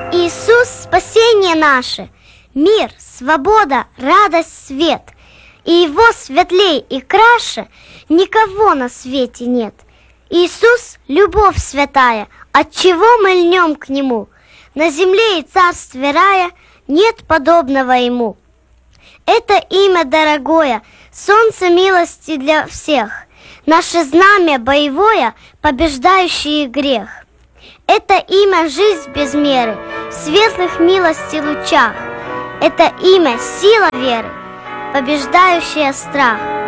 Иисус – спасение наше, мир, свобода, радость, свет. И Его светлей и краше никого на свете нет. Иисус – любовь святая, отчего мы льнем к Нему. На земле и царстве рая нет подобного Ему. Это имя дорогое, солнце милости для всех, наше знамя боевое, побеждающее грех. Это имя жизнь без меры, в светлых милости лучах. Это имя сила веры, побеждающая страх.